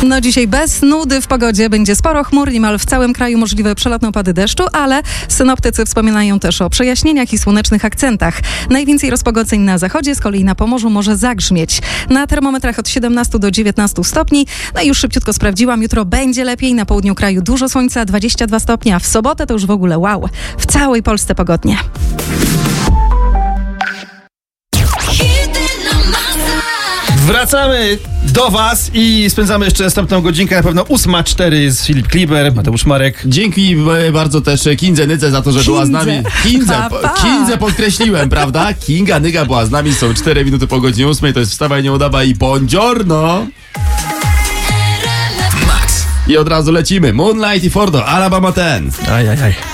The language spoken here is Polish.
No dzisiaj bez nudy w pogodzie, będzie sporo chmur, niemal w całym kraju możliwe przelotne opady deszczu, ale synoptycy wspominają też o przejaśnieniach i słonecznych akcentach. Najwięcej rozpogodzeń na zachodzie, z kolei na Pomorzu może zagrzmieć. Na termometrach od 17 do 19 stopni. No i już szybciutko sprawdziłam, jutro będzie lepiej, na południu kraju dużo słońca, 22 stopnia, w sobotę to już w ogóle wow, w całej Polsce pogodnie. Wracamy do Was i spędzamy jeszcze następną godzinkę, na pewno 8:04 jest Filip Kliber, Mateusz Marek. Dzięki bardzo też Kindze Nydze za to, że była z nami. Kindze podkreśliłem, prawda? Kinga Nyga była z nami, są 4 minuty po godzinie 8, to jest Wstawaj, nie udawaj i buongiorno. I od razu lecimy. Moonlight i Fordo, Alabama 10. Ajajaj.